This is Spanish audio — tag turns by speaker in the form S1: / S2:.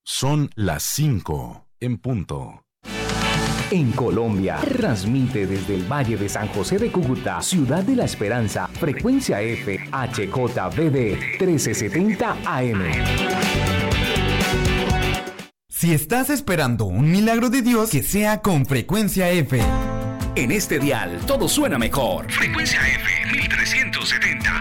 S1: Son las 5 en punto.
S2: En Colombia, transmite desde el Valle de San José de Cúcuta, Ciudad de la Esperanza, frecuencia F, HJBD 1370 AM.
S3: Si estás esperando un milagro de Dios, que sea con frecuencia F.
S4: En este dial todo suena mejor. Frecuencia F 1370